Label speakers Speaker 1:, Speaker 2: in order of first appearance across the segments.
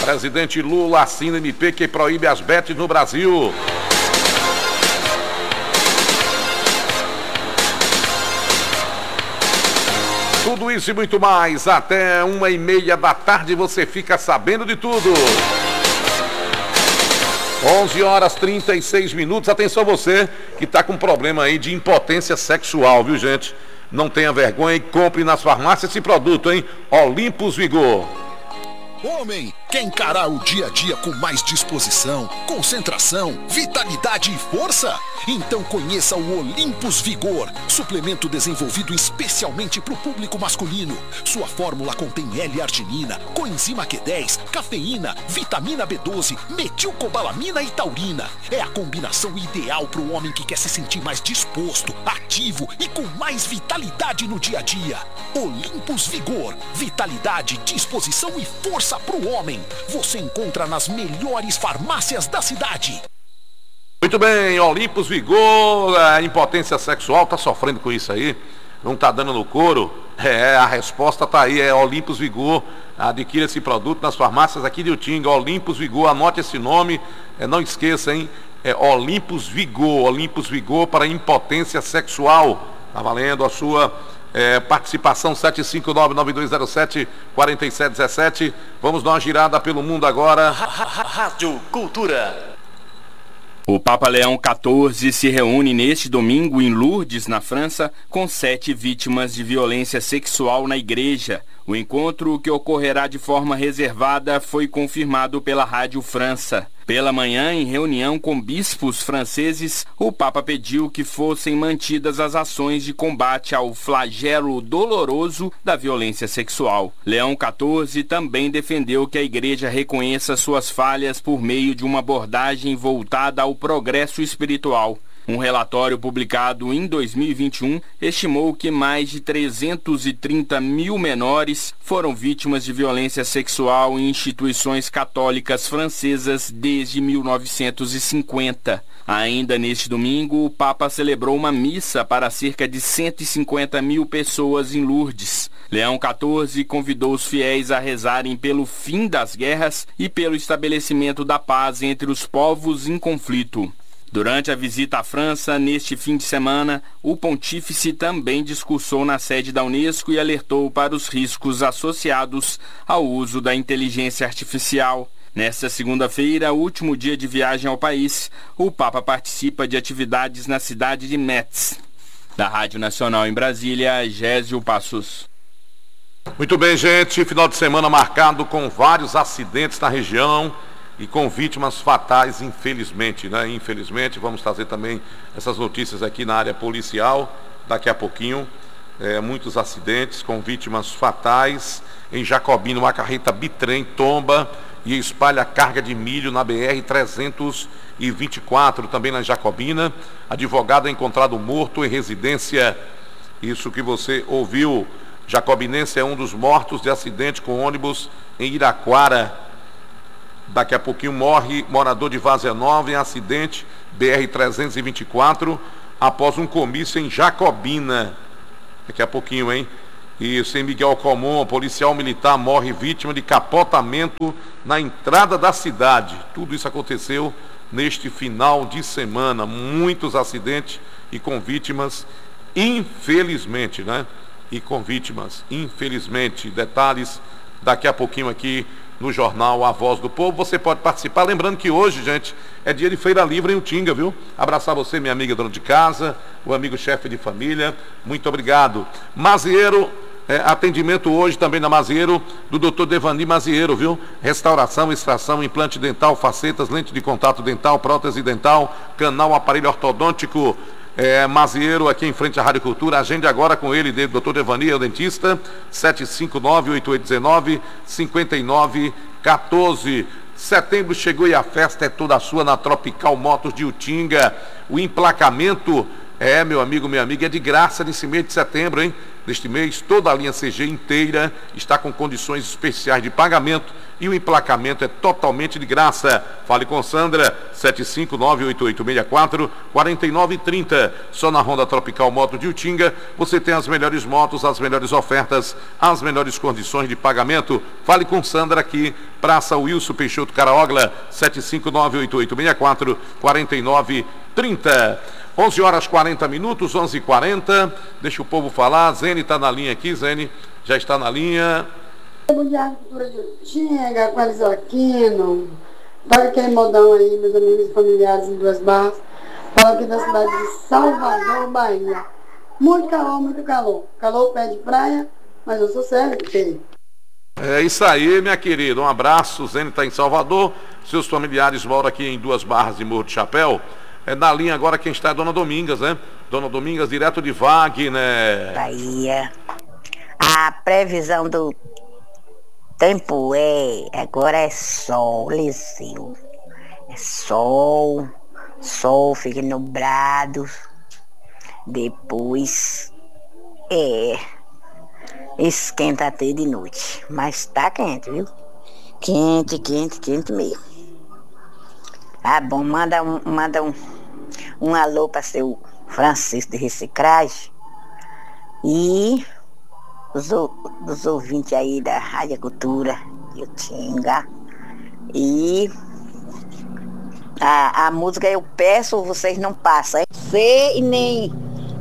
Speaker 1: Presidente Lula assina MP que proíbe as bets no Brasil. Tudo isso e muito mais, até 1h30 da tarde você fica sabendo de tudo. 11h36. Atenção você que está com problema aí de impotência sexual, viu gente? Não tenha vergonha e compre nas farmácias esse produto, hein? Olympus Vigor.
Speaker 2: Homem, quer encarar o dia a dia com mais disposição, concentração, vitalidade e força? Então conheça o Olympus Vigor, suplemento desenvolvido especialmente para o público masculino. Sua fórmula contém L-arginina, coenzima Q10, cafeína, vitamina B12, metilcobalamina e taurina. É a combinação ideal para o homem que quer se sentir mais disposto, ativo e com mais vitalidade no dia a dia. Olympus Vigor, vitalidade, disposição e força para o homem. Você encontra nas melhores farmácias da cidade.
Speaker 1: Muito bem, Olympus Vigor, a impotência sexual, tá sofrendo com isso aí? Não tá dando no couro? A resposta tá aí, é Olympus Vigor. Adquira esse produto nas farmácias aqui de Utinga. Olympus Vigor, anote esse nome, não esqueça, hein? É Olympus Vigor para impotência sexual. Tá valendo a sua participação. 759-9207-4717. Vamos dar uma girada pelo mundo agora.
Speaker 3: Rádio Cultura.
Speaker 4: O Papa Leão XIV se reúne neste domingo em Lourdes, na França, com 7 vítimas de violência sexual na igreja. O encontro, que ocorrerá de forma reservada, foi confirmado pela Rádio França. Pela manhã, em reunião com bispos franceses, o Papa pediu que fossem mantidas as ações de combate ao flagelo doloroso da violência sexual. Leão XIV também defendeu que a igreja reconheça suas falhas por meio de uma abordagem voltada ao progresso espiritual. Um relatório publicado em 2021 estimou que mais de 330 mil menores foram vítimas de violência sexual em instituições católicas francesas desde 1950. Ainda neste domingo, o Papa celebrou uma missa para cerca de 150 mil pessoas em Lourdes. Leão XIV convidou os fiéis a rezarem pelo fim das guerras e pelo estabelecimento da paz entre os povos em conflito. Durante a visita à França, neste fim de semana, o pontífice também discursou na sede da Unesco e alertou para os riscos associados ao uso da inteligência artificial. Nesta segunda-feira, último dia de viagem ao país, o Papa participa de atividades na cidade de Metz. Da Rádio Nacional em Brasília, Gésio Passos.
Speaker 1: Muito bem, gente. Final de semana marcado com vários acidentes na região e com vítimas fatais, infelizmente, né? Infelizmente, vamos trazer também essas notícias aqui na área policial, daqui a pouquinho. Muitos acidentes com vítimas fatais. Em Jacobina, uma carreta bitrem tomba e espalha carga de milho na BR-324, também na Jacobina. Advogado é encontrado morto em residência. Isso que você ouviu. Jacobinense é um dos mortos de acidente com ônibus em Iraquara. Daqui a pouquinho morre morador de Várzea Nova em acidente BR-324 após um comício em Jacobina. Daqui a pouquinho, hein? Isso, em Miguel Comum, policial militar morre vítima de capotamento na entrada da cidade. Tudo isso aconteceu neste final de semana. Muitos acidentes e com vítimas, infelizmente, né? E com vítimas, infelizmente. Detalhes daqui a pouquinho aqui no jornal A Voz do Povo. Você pode participar, lembrando que hoje, gente, é dia de Feira Livre em Utinga, viu? Abraçar você, minha amiga dona de casa, o amigo chefe de família, muito obrigado. Mazieiro, atendimento hoje também na Mazieiro, do Dr. Devani Mazieiro, viu? Restauração, extração, implante dental, facetas, lente de contato dental, prótese dental, canal, aparelho ortodôntico. Mazieiro, aqui em frente à Rádio Cultura. Agende agora com ele, Dr. Devani, é o dentista, 759-8819-5914. Setembro chegou e a festa é toda sua na Tropical Motos de Utinga. O emplacamento, meu amigo, minha amiga, é de graça nesse mês de setembro, hein? deste mês. Toda a linha CG inteira está com condições especiais de pagamento e o emplacamento é totalmente de graça. Fale com Sandra, 759-8864-4930. Só na Honda Tropical Moto de Utinga você tem as melhores motos, as melhores ofertas, as melhores condições de pagamento. Fale com Sandra aqui, Praça Wilson Peixoto Caraogla, 759-8864-4930. 11 horas 40 minutos, 11h40. Deixa o povo falar. Zene está na linha aqui. Zene já está na linha.
Speaker 5: Bom dia, Cultura de Utinga, Aquários Aquino. Toca aquele modão aí, meus amigos e familiares em Duas Barras. Falo aqui da cidade de Salvador, Bahia. Muito calor, muito calor. Calor pé de praia, mas eu sou sério, porque...
Speaker 1: É isso aí, minha querida. Um abraço. Zene está em Salvador. Seus familiares moram aqui em Duas Barras de Morro do Chapéu. Na linha agora quem está é Dona Domingas, né? Dona Domingas, direto de Wagner.
Speaker 6: Bahia. A previsão do tempo agora é sol, Liceu. É sol, fica nublado. Depois esquenta até de noite. Mas tá quente, viu? Quente mesmo. Ah, bom, manda um alô para seu Francisco de Reciclagem e os ouvintes aí da Rádio Cultura de Utinga. E a música eu peço, vocês não passam. Você e nem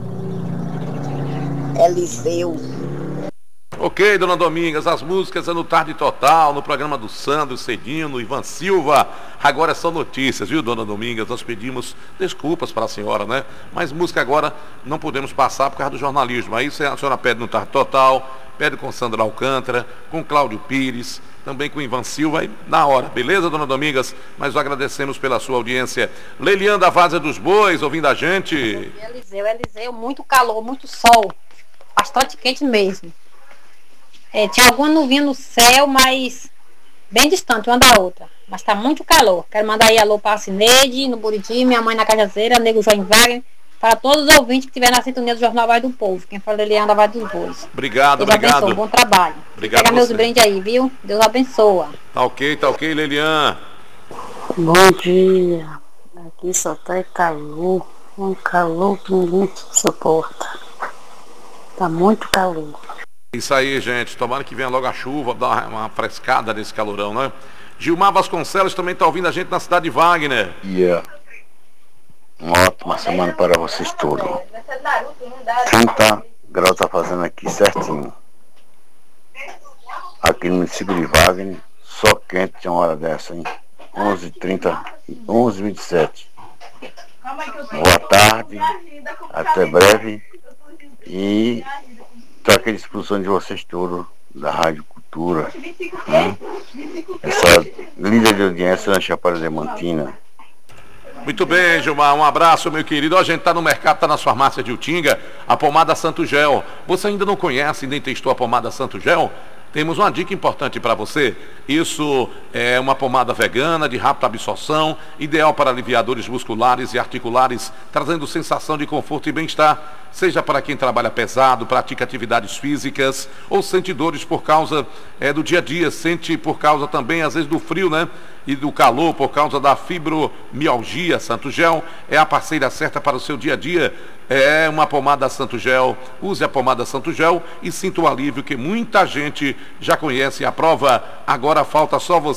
Speaker 6: Eliseu.
Speaker 1: Ok, Dona Domingas, as músicas é no Tarde Total, no programa do Sandro Cedinho, no Ivan Silva. Agora são notícias, viu, Dona Domingas? Nós pedimos desculpas para a senhora, né? Mas música agora não podemos passar por causa do jornalismo. Aí a senhora pede no Tarde Total, pede com Sandra Alcântara, com Cláudio Pires, também com Ivan Silva, aí na hora. Beleza, Dona Domingas? Mas agradecemos pela sua audiência. Leilian da Várzea dos Bois, ouvindo a gente.
Speaker 7: Eliseu, muito calor, muito sol. Bastante quente mesmo. Tinha alguma nuvinha no céu, mas bem distante uma da outra. Mas tá muito calor. Quero mandar aí alô para a Cineide, no Buriti, minha mãe na Cajazeira, Nego João Wagner, para todos os ouvintes que estiverem na sintonia do Jornal Voz do Povo. Quem fala Eliana da Voz dos Bois.
Speaker 1: Obrigado.
Speaker 7: Abençoe, bom trabalho.
Speaker 1: Obrigado.
Speaker 7: Pega meus brindes aí, viu? Deus abençoa.
Speaker 1: Tá ok, Leilian.
Speaker 5: Bom dia. Aqui só tá calor. Um calor que ninguém suporta. Tá muito calor.
Speaker 1: Isso aí, gente. Tomara que venha logo a chuva, dar uma frescada nesse calorão, né? Gilmar Vasconcelos também está ouvindo a gente na cidade de Wagner.
Speaker 8: Uma ótima semana para vocês todos. 30 graus está fazendo aqui certinho. Aqui no município de Wagner, só quente uma hora dessa, hein? 11h30, 11h27. Boa tarde, até breve. E estou aqui à disposição de vocês todos, da Rádio Cultura, né? Essa líder de audiência na Chapada Diamantina.
Speaker 1: Muito bem, Gilmar, um abraço, meu querido. A gente está no mercado, está nas farmácias de Utinga, a pomada Santo Gel. Você ainda não conhece, nem testou a pomada Santo Gel? Temos uma dica importante para você. Isso é uma pomada vegana, de rápida absorção, ideal para aliviadores musculares e articulares, trazendo sensação de conforto e bem-estar, seja para quem trabalha pesado, pratica atividades físicas ou sente dores por causa do dia a dia, sente por causa também, às vezes, do frio, né? E do calor, por causa da fibromialgia. Santo Gel é a parceira certa para o seu dia a dia. É uma pomada Santo Gel. Use a pomada Santo Gel e sinta o alívio que muita gente já conhece e aprova. Agora falta só você.